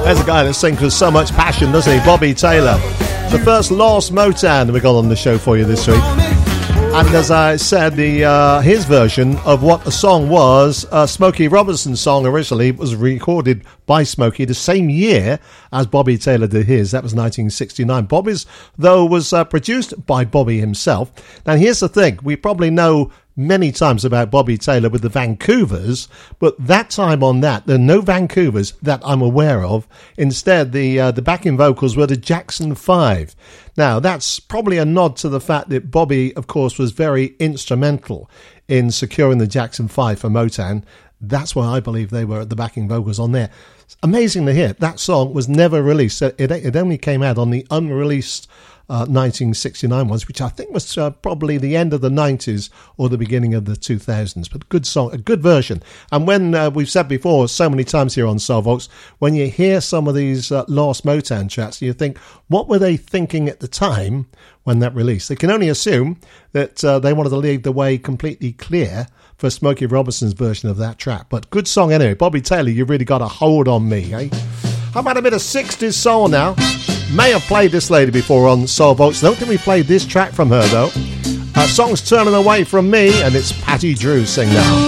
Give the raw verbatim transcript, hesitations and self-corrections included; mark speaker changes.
Speaker 1: There's a guy that sings with so much passion, doesn't he? Bobby Taylor. The first Lost Motown we got on the show for you this week. And as I said, the uh, his version of what the song was, uh, Smokey Robinson's song originally was recorded by Smokey the same year as Bobby Taylor did his. That was nineteen sixty-nine. Bobby's, though, was uh, produced by Bobby himself. Now, here's the thing. We probably know many times about Bobby Taylor with the Vancouvers, but that time on that, there are no Vancouvers that I'm aware of. Instead, the uh, the backing vocals were the Jackson Five. Now, that's probably a nod to the fact that Bobby, of course, was very instrumental in securing the Jackson Five for Motown. That's why I believe they were at the backing vocals on there. It's amazing to hear. That song was never released. It, it only came out on the unreleased Uh, nineteen sixty-nine ones, which I think was uh, probably the end of the nineties or the beginning of the two thousands. But good song, a good version. And when uh, we've said before so many times here on Soul Vaults, when you hear some of these uh, Lost Motown tracks, you think, what were they thinking at the time when that released? They can only assume that uh, they wanted to leave the way completely clear for Smokey Robinson's version of that track. But good song anyway. Bobby Taylor, you really got a hold on me, eh? How about a bit of sixties soul now? May have played this lady before on Soul Vaults. Don't think we played this track from her, though. Her song's Turning Away From Me, and it's Patty Drew sing now.